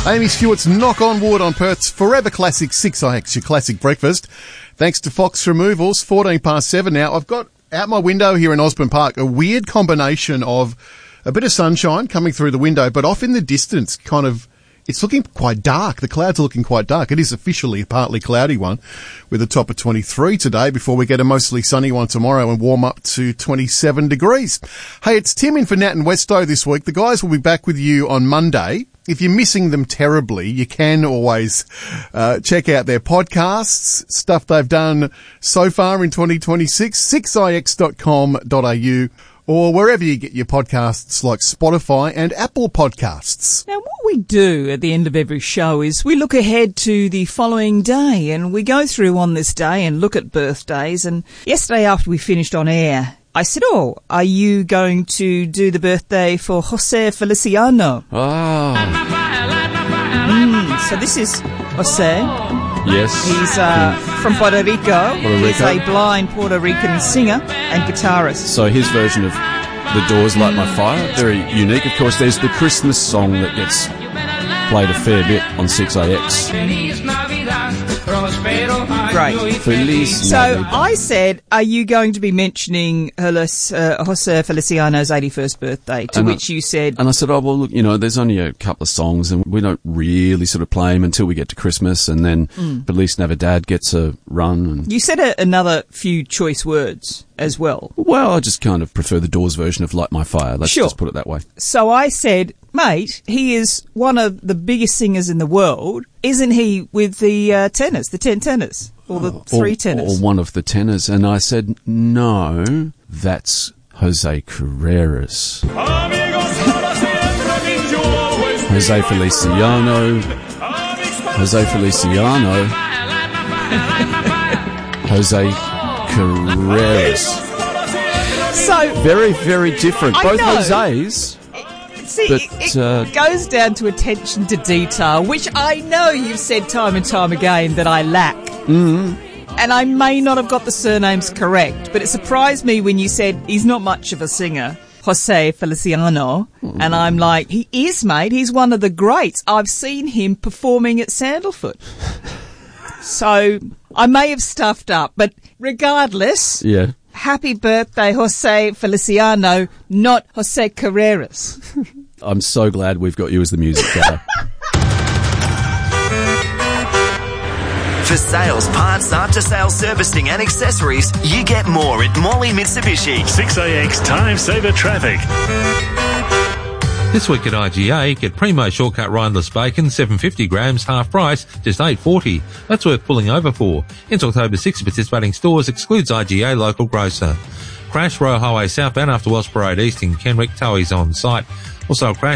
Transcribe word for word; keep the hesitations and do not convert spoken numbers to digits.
Amy Stewart's Knock on Wood on Perth's Forever Classic six I X, your classic breakfast. Thanks to Fox Removals, fourteen past seven now. I've got out my window here in Osborne Park a weird combination of a bit of sunshine coming through the window, but off in the distance, kind of, it's looking quite dark. The clouds are looking quite dark. It is officially a partly cloudy one with a top of twenty-three today before we get a mostly sunny one tomorrow and warm up to twenty-seven degrees. Hey, it's Tim in for Nat and Westo this week. The guys will be back with you on Monday. If you're missing them terribly, you can always uh, check out their podcasts, stuff they've done so far in twenty twenty-six, six I X dot com dot A U, or wherever you get your podcasts like Spotify and Apple Podcasts. Now, what we do at the end of every show is we look ahead to the following day, and we go through on this day and look at birthdays. And yesterday after we finished on air, I said, oh, are you going to do the birthday for Jose Feliciano? Oh. Mm, so this is Jose. Yes. He's uh, from Puerto Rico. Puerto Rico. He's a blind Puerto Rican singer and guitarist. So his version of The Doors' Light My Fire, very unique. Of course, there's the Christmas song that gets played a fair bit on six I X. Great. Feliz So Navidad. I said, are you going to be mentioning Jose, uh, Jose Feliciano's eighty-first birthday? To And I- which you said, And I said, oh, well, look, you know, there's only a couple of songs and we don't really sort of play them until we get to Christmas, and then Mm. Feliz Navidad gets a run. And you said a, another few choice words as well. well, I just kind of prefer the Doors version of Light My Fire. Let's Sure. just put it that way. So I said, mate, he is one of the biggest singers in the world. Isn't he with the uh, tenors, the ten tenors, or the three or, tenors? Or one of the tenors. And I said, no, that's Jose Carreras. Jose Feliciano. Jose Feliciano. Jose Carreras. So, Very, very different. I Both know. Jose's. see, but, it, it uh, goes down to attention to detail, which I know you've said time and time again that I lack. Mm. And I may not have got the surnames correct, but it surprised me when you said he's not much of a singer, Jose Feliciano. Mm. And I'm like, he is, mate. He's one of the greats. I've seen him performing at Sandalfoot. So I may have stuffed up, but regardless, Yeah. happy birthday, Jose Feliciano, not Jose Carreras. I'm so glad we've got you as the music guy. For sales, parts, after-sales servicing and accessories, you get more at Morley Mitsubishi. six A X Time Saver Traffic. This week at I G A, get Primo Shortcut Rindless Bacon, seven hundred fifty grams, half price, just eight forty. That's worth pulling over for. Ends October sixth, participating stores, excludes I G A local grocer. Crash Royal Highway southbound after Wells Parade East in Kenwick, Towey's on site. Also a crash